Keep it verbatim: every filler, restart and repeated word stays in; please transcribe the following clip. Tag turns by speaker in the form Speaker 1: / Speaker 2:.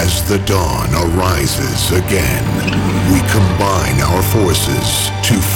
Speaker 1: As the dawn arises again, we combine our forces to